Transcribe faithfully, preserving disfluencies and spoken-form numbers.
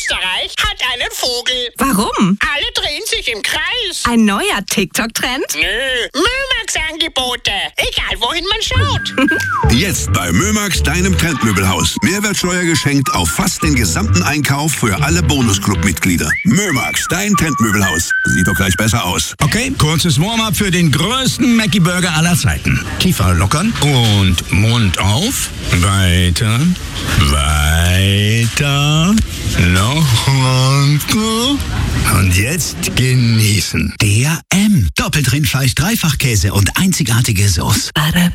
Österreich hat einen Vogel. Warum? Alle drehen sich im Kreis. Ein neuer TikTok-Trend? Nö, Mömax-Angebote. Egal, wohin man schaut. Jetzt bei Mömax, deinem Trendmöbelhaus. Mehrwertsteuer geschenkt auf fast den gesamten Einkauf für alle Bonusclub-Mitglieder. Mömax, dein Trendmöbelhaus. Sieht doch gleich besser aus. Okay, kurzes Warm-up für den größten Mackie-Burger aller Zeiten. Tiefer lockern und Mund auf. Weiter, weiter, noch weiter. Und jetzt genießen. Der M. Doppelt Rindfleisch, Dreifachkäse und einzigartige Sauce.